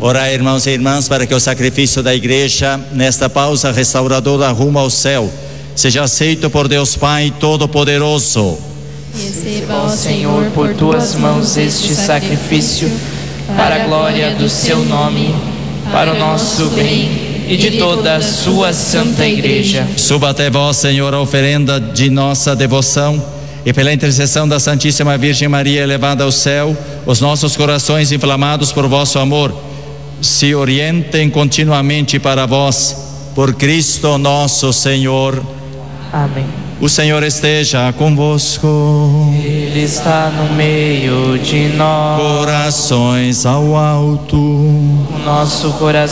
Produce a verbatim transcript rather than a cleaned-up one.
Orai, irmãos e irmãs, para que o sacrifício da Igreja, nesta pausa restauradora rumo ao céu, seja aceito por Deus Pai Todo-Poderoso. Receba, ó Senhor, por tuas mãos este sacrifício, para a glória do seu nome, para o nosso bem e de toda a sua santa Igreja. Suba até vós, Senhor, a oferenda de nossa devoção, e pela intercessão da Santíssima Virgem Maria elevada ao céu, os nossos corações inflamados por vosso amor se orientem continuamente para vós, por Cristo nosso Senhor. Amém. O Senhor esteja convosco. Ele está no meio de nós. Corações ao alto. O nosso coração